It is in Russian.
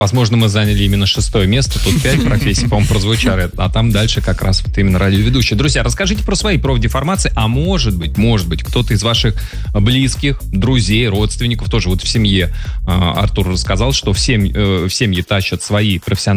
Возможно, мы заняли именно 6-е место. Тут 5 профессий, по-моему, прозвучали. А там дальше как раз вот именно радиоведущие. Друзья, расскажите про свои профдеформации. А может быть, кто-то из ваших близких, друзей, родственников, тоже вот в семье Артур рассказал, что в семье тащат свои профессиональные